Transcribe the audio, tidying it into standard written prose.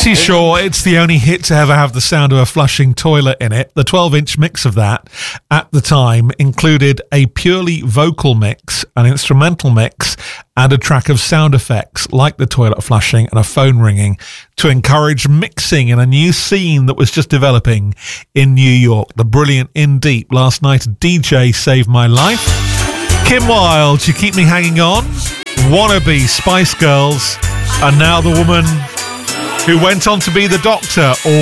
Pretty sure it's the only hit to ever have the sound of a flushing toilet in it. The 12-inch mix of that at the time included a purely vocal mix, an instrumental mix, and a track of sound effects like the toilet flushing and a phone ringing to encourage mixing in a new scene that was just developing in New York. The brilliant In Deep, Last Night a DJ Saved My Life. Kim Wilde, You Keep Me Hanging On. Wannabe, Spice Girls. And now the woman who went on to be the Doctor, or